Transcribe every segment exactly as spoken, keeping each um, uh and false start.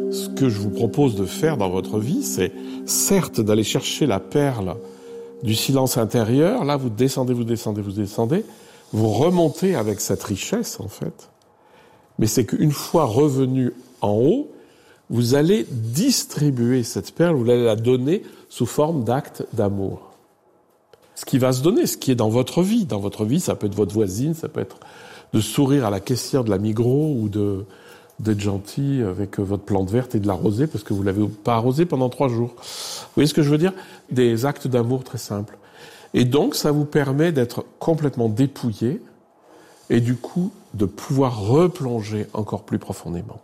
Ce que je vous propose de faire dans votre vie, c'est certes d'aller chercher la perle du silence intérieur. Là, vous descendez, vous descendez, vous descendez. Vous remontez avec cette richesse, en fait. Mais c'est qu'une fois revenu en haut, vous allez distribuer cette perle, vous allez la donner sous forme d'actes d'amour. Ce qui va se donner, ce qui est dans votre vie. Dans votre vie, ça peut être votre voisine, ça peut être de sourire à la caissière de la Migros ou de, d'être gentil avec votre plante verte et de l'arroser parce que vous l'avez pas arrosé pendant trois jours. Vous voyez ce que je veux dire? Des actes d'amour très simples. Et donc, ça vous permet d'être complètement dépouillé et du coup, de pouvoir replonger encore plus profondément.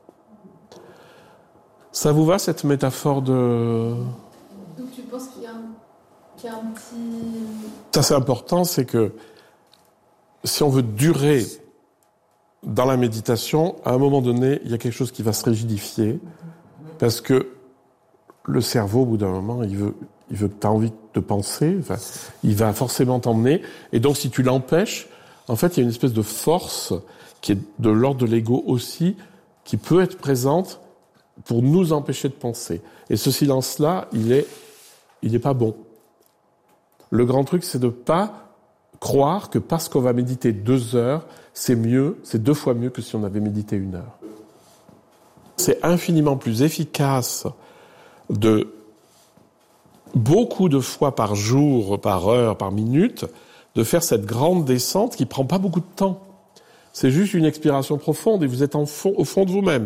Ça vous va, cette métaphore de... Donc tu penses qu'il y a un, qu'il y a un petit... Ça, c'est important, c'est que si on veut durer dans la méditation, à un moment donné, il y a quelque chose qui va se rigidifier parce que le cerveau, au bout d'un moment, il veut, il veut que tu as envie de penser, enfin, il va forcément t'emmener. Et donc, si tu l'empêches, en fait, il y a une espèce de force qui est de l'ordre de l'ego aussi, qui peut être présente pour nous empêcher de penser. Et ce silence-là, il est, il est pas bon. Le grand truc, c'est de pas croire que parce qu'on va méditer deux heures, c'est mieux, c'est deux fois mieux que si on avait médité une heure. C'est infiniment plus efficace de beaucoup de fois par jour, par heure, par minute, de faire cette grande descente qui prend pas beaucoup de temps. C'est juste une expiration profonde et vous êtes en fond, au fond de vous-même.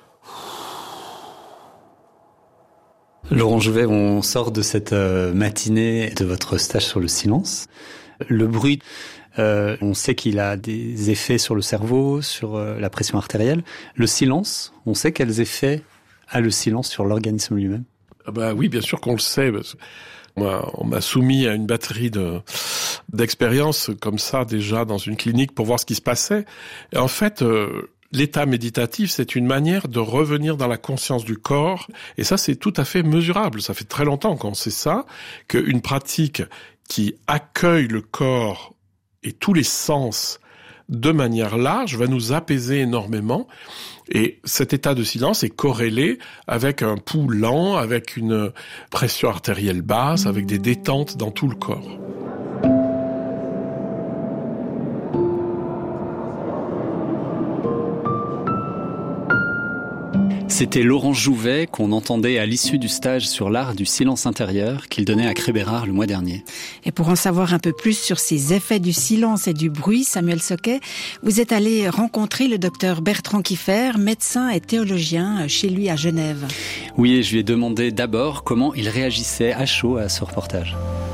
Laurent Jouvet, on sort de cette matinée de votre stage sur le silence. Le bruit, euh, on sait qu'il a des effets sur le cerveau, sur euh, la pression artérielle. Le silence, on sait quels effets a le silence sur l'organisme lui-même? Ah bah oui, bien sûr qu'on le sait. Parce que moi, on m'a soumis à une batterie de d'expériences comme ça déjà dans une clinique pour voir ce qui se passait. Et en fait, euh, l'état méditatif, c'est une manière de revenir dans la conscience du corps. Et ça, c'est tout à fait mesurable. Ça fait très longtemps qu'on sait ça, qu'une pratique qui accueille le corps et tous les sens de manière large va nous apaiser énormément. Et cet état de silence est corrélé avec un pouls lent, avec une pression artérielle basse, avec des détentes dans tout le corps. C'était Laurent Jouvet qu'on entendait à l'issue du stage sur l'art du silence intérieur qu'il donnait à Crébérard le mois dernier. Et pour en savoir un peu plus sur ces effets du silence et du bruit, Samuel Soquet, vous êtes allé rencontrer le docteur Bertrand Kiefer, médecin et théologien chez lui à Genève. Oui, et je lui ai demandé d'abord comment il réagissait à chaud à ce reportage.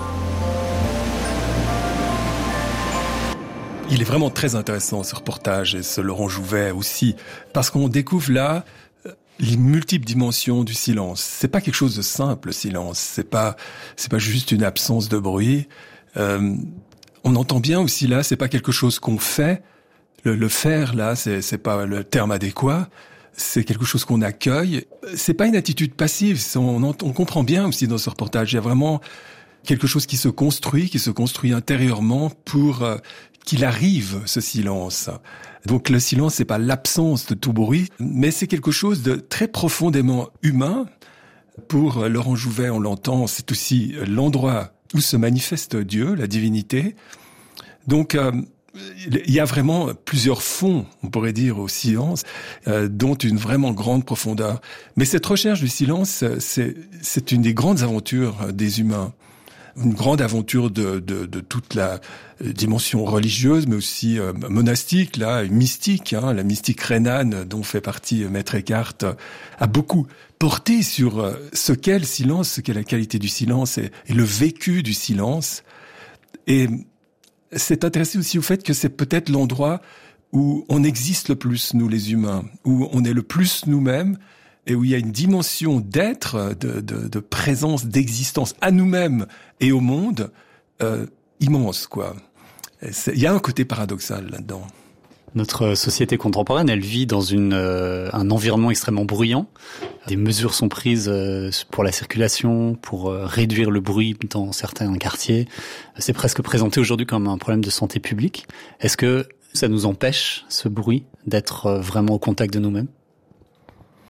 Il est vraiment très intéressant ce reportage et ce Laurent Jouvet aussi, parce qu'on découvre là les multiples dimensions du silence. C'est pas quelque chose de simple, le silence. C'est pas, c'est pas juste une absence de bruit. Euh, on entend bien aussi là, c'est pas quelque chose qu'on fait. Le, le faire là, c'est, c'est pas le terme adéquat. C'est quelque chose qu'on accueille. C'est pas une attitude passive. On, on, on comprend bien aussi dans ce reportage. Il y a vraiment quelque chose qui se construit, qui se construit intérieurement pour euh, qu'il arrive ce silence. Donc le silence, c'est pas l'absence de tout bruit, mais c'est quelque chose de très profondément humain. Pour Laurent Jouvet, on l'entend, c'est aussi l'endroit où se manifeste Dieu, la divinité. Donc euh, il y a vraiment plusieurs fonds, on pourrait dire, au silence, euh, dont une vraiment grande profondeur. Mais cette recherche du silence, c'est, c'est une des grandes aventures des humains. Une grande aventure de, de, de toute la dimension religieuse, mais aussi euh, monastique, là, mystique. Hein, la mystique rhénane, dont fait partie Maître Eckhart, a beaucoup porté sur euh, ce qu'est le silence, ce qu'est la qualité du silence et, et le vécu du silence. Et c'est intéressé aussi au fait que c'est peut-être l'endroit où on existe le plus, nous les humains, où on est le plus nous-mêmes, et où il y a une dimension d'être, de, de, de présence, d'existence à nous-mêmes et au monde euh, immense, quoi. Il y a un côté paradoxal là-dedans. Notre société contemporaine, elle vit dans une, euh, un environnement extrêmement bruyant. Des mesures sont prises euh, pour la circulation, pour euh, réduire le bruit dans certains quartiers. C'est presque présenté aujourd'hui comme un problème de santé publique. Est-ce que ça nous empêche, ce bruit, d'être vraiment au contact de nous-mêmes ?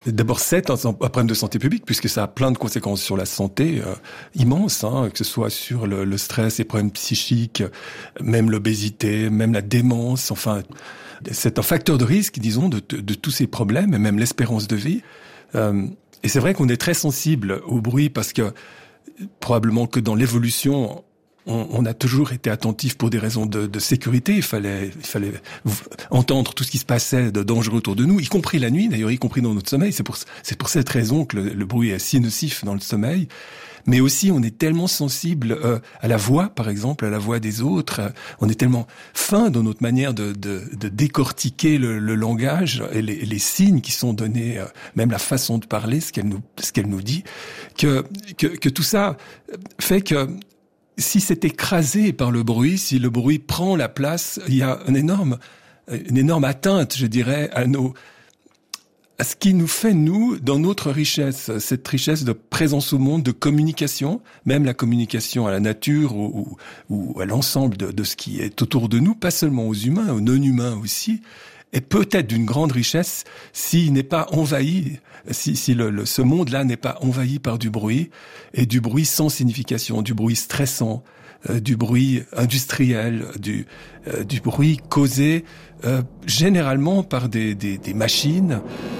D'abord, c'est un, un problème de santé publique, puisque ça a plein de conséquences sur la santé euh, immenses, hein, que ce soit sur le, le stress, les problèmes psychiques, même l'obésité, même la démence. Enfin, c'est un facteur de risque, disons, de, de, de tous ces problèmes, et même l'espérance de vie. Euh, et c'est vrai qu'on est très sensible au bruit, parce que probablement que dans l'évolution, On, on a toujours été attentif pour des raisons de, de sécurité. Il fallait, il fallait entendre tout ce qui se passait de dangereux autour de nous, y compris la nuit, d'ailleurs, y compris dans notre sommeil. C'est pour, c'est pour cette raison que le, le bruit est si nocif dans le sommeil. Mais aussi, on est tellement sensible euh, à la voix, par exemple, à la voix des autres. On est tellement fin dans notre manière de, de, de décortiquer le, le langage et les, les signes qui sont donnés, euh, même la façon de parler, ce qu'elle nous, ce qu'elle nous dit, que, que, que tout ça fait que si c'est écrasé par le bruit, si le bruit prend la place, il y a une énorme, une énorme atteinte, je dirais, à nos, à ce qui nous fait, nous, dans notre richesse, cette richesse de présence au monde, de communication, même la communication à la nature ou, ou, ou à l'ensemble de, de ce qui est autour de nous, pas seulement aux humains, aux non-humains aussi, est peut-être d'une grande richesse s'il n'est pas envahi, si, si le, le, ce monde-là n'est pas envahi par du bruit, et du bruit sans signification, du bruit stressant, euh, du bruit industriel, du, euh, du bruit causé euh, généralement par des, des, des machines.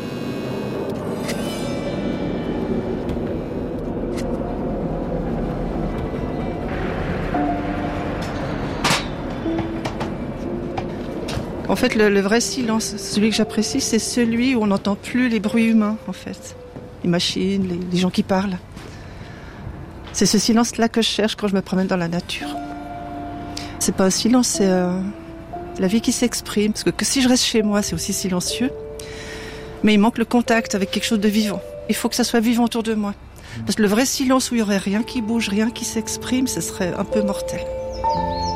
En fait, le, le vrai silence, celui que j'apprécie, c'est celui où on n'entend plus les bruits humains, en fait. Les machines, les, les gens qui parlent. C'est ce silence-là que je cherche quand je me promène dans la nature. C'est pas un silence, c'est euh, la vie qui s'exprime. Parce que, que si je reste chez moi, c'est aussi silencieux. Mais il manque le contact avec quelque chose de vivant. Il faut que ça soit vivant autour de moi. Parce que le vrai silence où il y aurait rien qui bouge, rien qui s'exprime, ce serait un peu mortel.